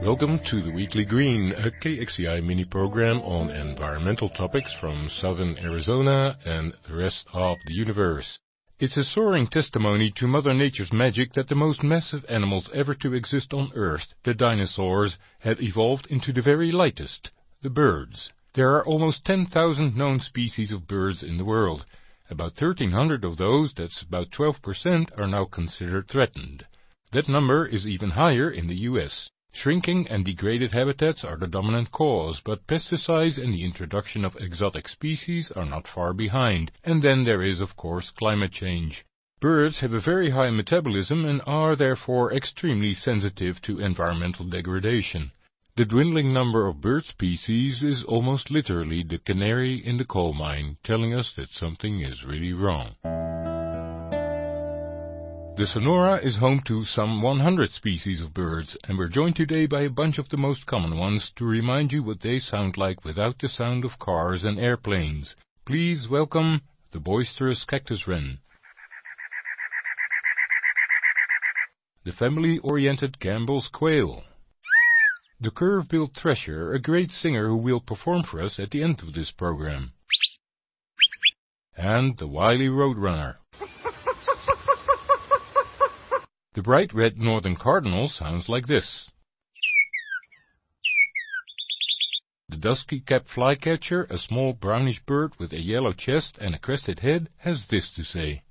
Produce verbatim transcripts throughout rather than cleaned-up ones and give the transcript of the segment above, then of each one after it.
Welcome to the Weekly Green, a K X C I mini-program on environmental topics from southern Arizona and the rest of the universe. It's a soaring testimony to Mother Nature's magic that the most massive animals ever to exist on Earth, the dinosaurs, have evolved into the very lightest, the birds. There are almost ten thousand known species of birds in the world. About thirteen hundred of those, that's about twelve percent, are now considered threatened. That number is even higher in the U S Shrinking and degraded habitats are the dominant cause, but pesticides and the introduction of exotic species are not far behind. And then there is, of course, climate change. Birds have a very high metabolism and are therefore extremely sensitive to environmental degradation. The dwindling number of bird species is almost literally the canary in the coal mine, telling us that something is really wrong. The Sonora is home to some one hundred species of birds, and we're joined today by a bunch of the most common ones to remind you what they sound like without the sound of cars and airplanes. Please welcome the boisterous cactus wren, the family-oriented Campbell's quail, the curve-billed thresher, a great singer who will perform for us at the end of this program, and the wily roadrunner. The bright red northern cardinal sounds like this. The dusky-capped flycatcher, a small brownish bird with a yellow chest and a crested head, has this to say.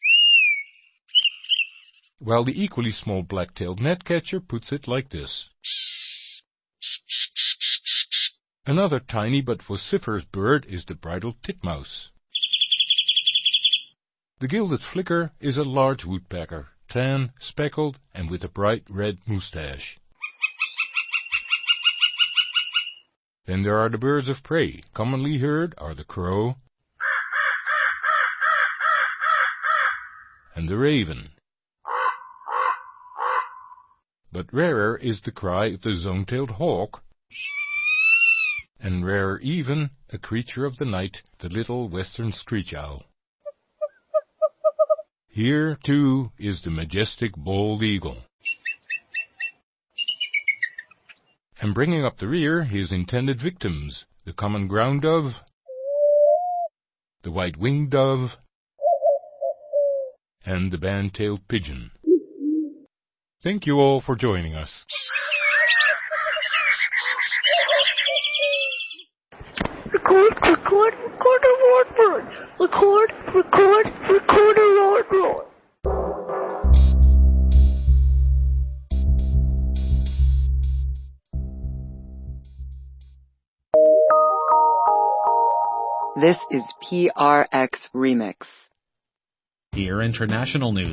While the equally small black-tailed gnatcatcher puts it like this. Another tiny but vociferous bird is the bridled titmouse. The gilded flicker is a large woodpecker, tan, speckled, and with a bright red moustache. Then there are the birds of prey. Commonly heard are the crow and the raven. But rarer is the cry of the zone-tailed hawk, and rarer even a creature of the night, the little western screech owl. Here, too, is the majestic bald eagle. And bringing up the rear, his intended victims, the common ground dove, the white-winged dove, and the band-tailed pigeon. Thank you all for joining us. Record, record, record a word word. Record, record, record a word word. This is P R X Remix. Dear International News.